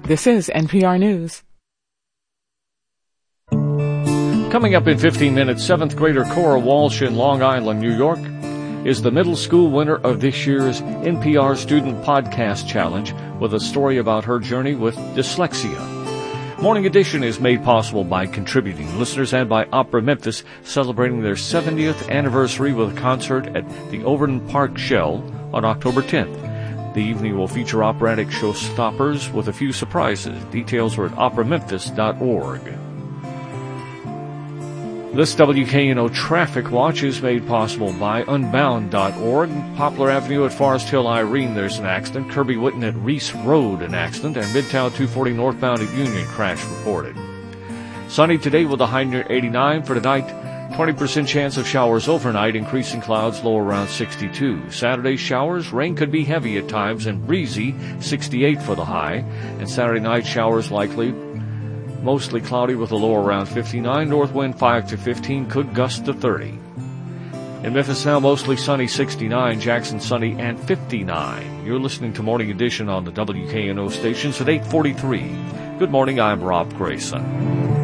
This is NPR News. Coming up in 15 minutes, 7th grader Cora Walsh in Long Island, New York, is the middle school winner of this year's NPR Student Podcast Challenge with a story about her journey with dyslexia. Morning Edition is made possible by contributing listeners and by Opera Memphis, celebrating their 70th anniversary with a concert at the Overton Park Shell on October 10th. The evening will feature operatic showstoppers with a few surprises. Details are at operamemphis.org. This WKNO Traffic Watch is made possible by Unbound.org. Poplar Avenue at Forest Hill, Irene, there's an accident. Kirby Whitten at Reese Road, an accident. And Midtown 240 northbound at Union, crash reported. Sunny today with a high near 89 for tonight. 20% chance of showers overnight, increasing clouds, low around 62. Saturday showers, rain could be heavy at times and breezy, 68 for the high. And Saturday night showers likely. Mostly cloudy with a low around 59. North wind 5 to 15, could gust to 30. In Memphis now mostly sunny, 69. Jackson sunny and 59. You're listening to Morning Edition on the WKNO stations at 8:43. Good morning, I'm Rob Grayson.